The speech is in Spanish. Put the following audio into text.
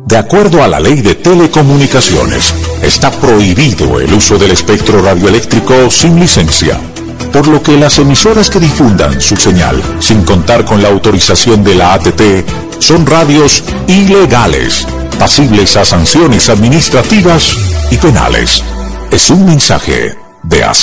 De acuerdo a la Ley de Telecomunicaciones, está prohibido el uso del espectro radioeléctrico sin licencia, por lo que las emisoras que difundan su señal sin contar con la autorización de la ATT son radios ilegales, pasibles a sanciones administrativas y penales. Es un mensaje de